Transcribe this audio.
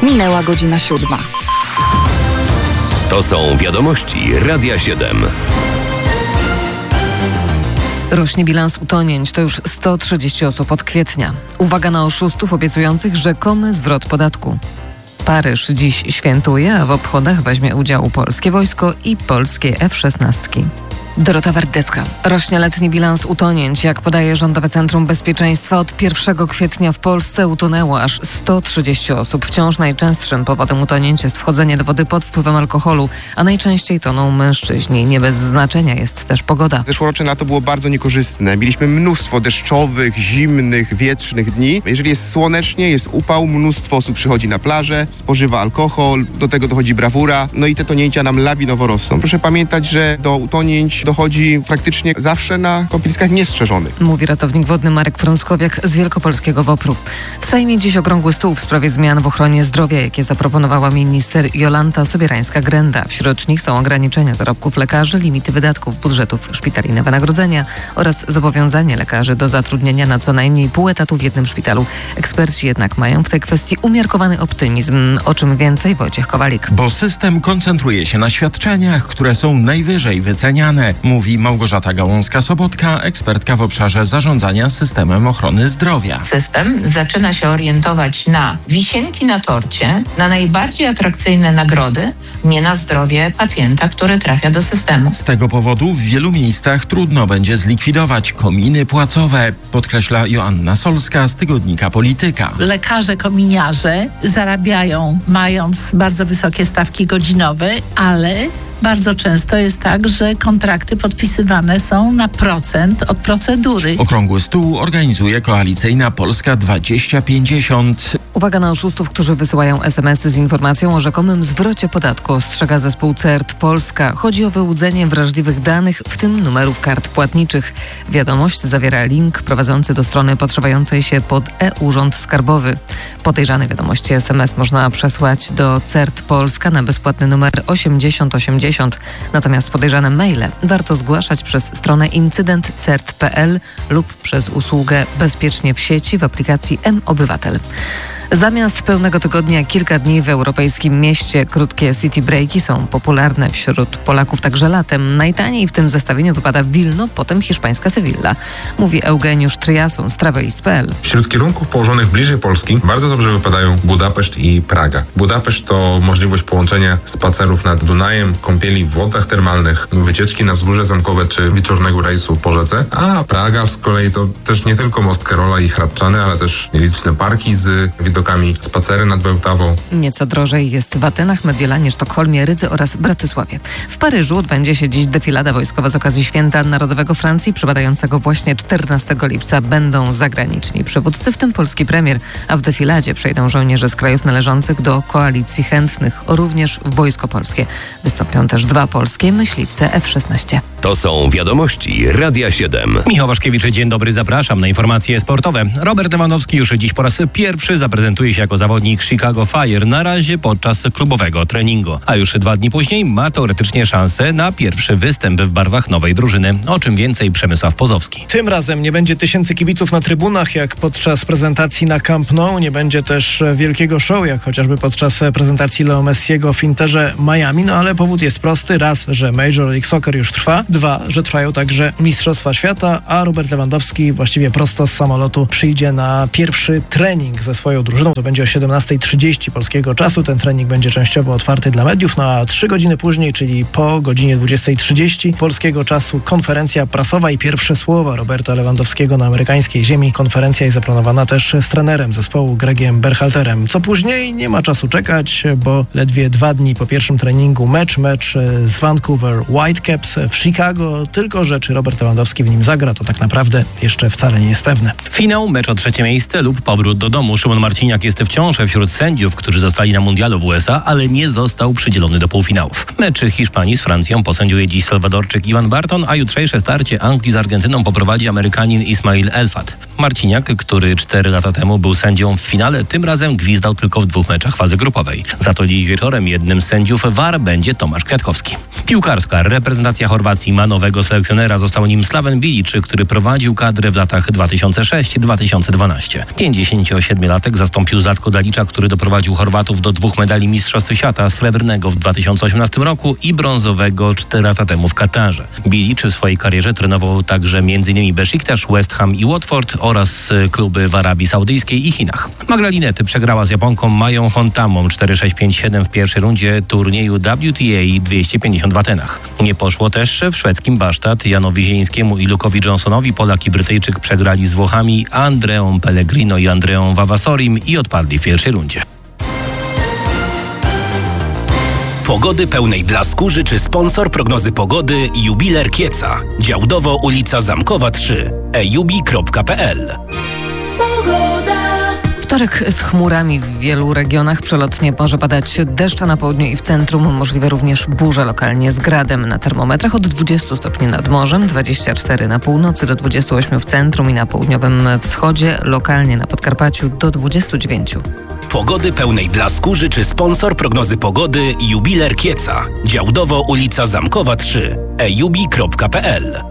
Minęła godzina 7. To są wiadomości Radia 7. Rośnie bilans utonięć, to już 130 osób od kwietnia. Uwaga na oszustów obiecujących rzekomy zwrot podatku. Paryż dziś świętuje, a w obchodach weźmie udział polskie wojsko i polskie F-16. Dorota Wardecka. Rośnie letni bilans utonięć. Jak podaje Rządowe Centrum Bezpieczeństwa, od 1 kwietnia w Polsce utonęło aż 130 osób. Wciąż najczęstszym powodem utonięć jest wchodzenie do wody pod wpływem alkoholu, a najczęściej toną mężczyźni. Nie bez znaczenia jest też pogoda. Zeszłoroczne lato było bardzo niekorzystne. Mieliśmy mnóstwo deszczowych, zimnych, wietrznych dni. Jeżeli jest słonecznie, jest upał, mnóstwo osób przychodzi na plażę, spożywa alkohol, do tego dochodzi brawura, no i te tonięcia nam lawinowo rosną. Proszę pamiętać, że do utonięć dochodzi praktycznie zawsze na kąpieliskach niestrzeżonych. Mówi ratownik wodny Marek Frąckowiak z Wielkopolskiego WOPR-u. W Sejmie dziś okrągły stół w sprawie zmian w ochronie zdrowia, jakie zaproponowała minister Jolanta Sobierańska-Grenda. Wśród nich są ograniczenia zarobków lekarzy, limity wydatków budżetów szpitali na wynagrodzenia oraz zobowiązanie lekarzy do zatrudnienia na co najmniej pół etatu w jednym szpitalu. Eksperci jednak mają w tej kwestii umiarkowany optymizm. O czym więcej Wojciech Kowalik. Bo system koncentruje się na świadczeniach, które są najwyżej wyceniane, mówi Małgorzata Gałązka-Sobotka, ekspertka w obszarze zarządzania systemem ochrony zdrowia. System zaczyna się orientować na wisienki na torcie, na najbardziej atrakcyjne nagrody, nie na zdrowie pacjenta, który trafia do systemu. Z tego powodu w wielu miejscach trudno będzie zlikwidować kominy płacowe, podkreśla Joanna Solska z tygodnika Polityka. Lekarze kominiarze zarabiają, mając bardzo wysokie stawki godzinowe, ale bardzo często jest tak, że kontrakty podpisywane są na procent od procedury. Okrągły stół organizuje koalicyjna Polska 2050. Uwaga na oszustów, którzy wysyłają SMS-y z informacją o rzekomym zwrocie podatku, ostrzega zespół CERT Polska. Chodzi o wyłudzenie wrażliwych danych, w tym numerów kart płatniczych. Wiadomość zawiera link prowadzący do strony podszywającej się pod e-Urząd Skarbowy. Podejrzane wiadomości SMS można przesłać do CERT Polska na bezpłatny numer 8080. Natomiast podejrzane maile warto zgłaszać przez stronę incydent.cert.pl lub przez usługę Bezpiecznie w sieci w aplikacji mObywatel. Zamiast pełnego tygodnia kilka dni w europejskim mieście. Krótkie city breaki są popularne wśród Polaków także latem. Najtaniej w tym zestawieniu wypada Wilno, potem hiszpańska Sewilla. Mówi Eugeniusz Triasun z Travelist.pl. Wśród kierunków położonych bliżej Polski bardzo dobrze wypadają Budapeszt i Praga. Budapeszt to możliwość połączenia spacerów nad Dunajem, kąpieli w wodach termalnych, wycieczki na wzgórze zamkowe czy wieczornego rejsu po rzece, a Praga z kolei to też nie tylko most Karola i Hradczany, ale też nieliczne parki z widokami, spacery nad Bełtawą. Nieco drożej jest w Atenach, Mediolanie, Sztokholmie, Rydze oraz Bratysławie. W Paryżu odbędzie się dziś defilada wojskowa z okazji Święta Narodowego Francji, przypadającego właśnie 14 lipca. Będą zagraniczni przywódcy, w tym polski premier, a w defiladzie przejdą żołnierze z krajów należących do koalicji chętnych, również Wojsko Polskie. Wystąpią też 2 polskie myśliwce F-16. To są wiadomości Radia 7. Michał Waszkiewicz, dzień dobry, zapraszam na informacje sportowe. Robert Lewandowski już dziś po raz pierwszy zaprezentuje się jako zawodnik Chicago Fire, na razie podczas klubowego treningu. A już 2 dni później ma teoretycznie szansę na pierwszy występ w barwach nowej drużyny. O czym więcej Przemysław Pozowski. Tym razem nie będzie tysięcy kibiców na trybunach jak podczas prezentacji na Camp Nou. Nie będzie też wielkiego show jak chociażby podczas prezentacji Leo Messiego w Interze Miami. No ale powód jest prosty. Raz, że Major League Soccer już trwa. 2, że trwają także Mistrzostwa Świata, a Robert Lewandowski właściwie prosto z samolotu przyjdzie na pierwszy trening ze swoją drużyną. To będzie o 17:30 polskiego czasu. Ten trening będzie częściowo otwarty dla mediów, no a 3 godziny później, czyli po godzinie 20:30 polskiego czasu, konferencja prasowa i pierwsze słowa Roberta Lewandowskiego na amerykańskiej ziemi. Konferencja jest zaplanowana też z trenerem zespołu Gregiem Berhalterem. Co później? Nie ma czasu czekać, bo ledwie 2 dni po pierwszym treningu mecz z Vancouver Whitecaps w Chicago. Tylko, że czy Robert Lewandowski w nim zagra, to tak naprawdę jeszcze wcale nie jest pewne. Finał, mecz o 3. miejsce lub powrót do domu. Szymon Marciniak jest wciąż wśród sędziów, którzy zostali na mundialu w USA, ale nie został przydzielony do półfinałów. Mecz Hiszpanii z Francją posędziuje dziś Salwadorczyk Iwan Barton, a jutrzejsze starcie Anglii z Argentyną poprowadzi Amerykanin Ismail Elfat. Marciniak, który 4 lata temu był sędzią w finale, tym razem gwizdał tylko w 2 meczach fazy grupowej. Za to dziś wieczorem jednym z sędziów VAR będzie Tomasz Kwiatkowski. Piłkarska reprezentacja Chorwacji ma nowego selekcjonera. Został nim Slaven Bilic, który prowadził kadrę w latach 2006-2012. 57-latek zastąpił zastąpił Zlatko Dalicza, który doprowadził Chorwatów do 2 medali Mistrzostw Świata, srebrnego w 2018 roku i brązowego 4 lata temu w Katarze. Bilic w swojej karierze trenował także m.in. Besiktas, West Ham i Watford oraz kluby w Arabii Saudyjskiej i Chinach. Magda Linety przegrała z Japonką Mają Hontamą 4-6-5-7 w pierwszej rundzie turnieju WTA 250 w Atenach. Nie poszło też w szwedzkim Basztat. Janowi Zielińskiemu i Luke'owi Johnsonowi Polak i Brytyjczyk przegrali z Włochami Andreą Pellegrino i Andreą Vavasorim i odpadli w pierwszej rundzie. Pogody pełnej blasku życzy sponsor prognozy pogody Jubiler Kieca. Działdowo ulica Zamkowa 3. ejubi.pl. Wtorek z chmurami w wielu regionach. Przelotnie może padać deszcz, a na południu i w centrum możliwe również burze lokalnie z gradem. Na termometrach od 20 stopni nad morzem, 24 na północy do 28 w centrum i na południowym wschodzie, lokalnie na Podkarpaciu do 29. Pogody pełnej blasku życzy sponsor prognozy pogody Jubiler Kieca. Działdowo ulica Zamkowa 3. ejubi.pl.